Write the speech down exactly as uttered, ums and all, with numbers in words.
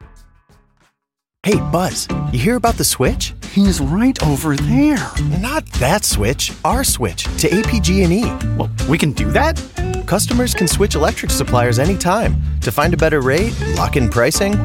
Hey, Buzz, you hear about the switch? He's right over there. Not that switch, our switch to A P G and E. Well, we can do that? Customers can switch electric suppliers anytime to find a better rate, lock in pricing,